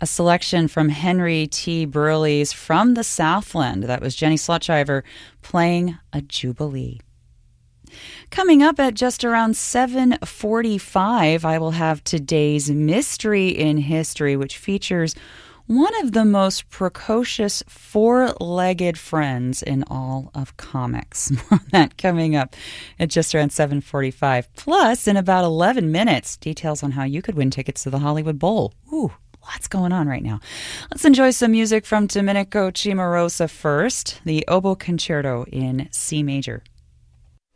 a selection from Henry T. Burley's From the Southland. That was Jenny Slotchiver playing a Jubilee. Coming up at just around 7:45, I will have today's Mystery in History, which features one of the most precocious four-legged friends in all of comics. More on that coming up at just around 7:45. Plus, in about 11 minutes, details on how you could win tickets to the Hollywood Bowl. Ooh, lots going on right now. Let's enjoy some music from Domenico Cimarosa first, the Oboe Concerto in C major.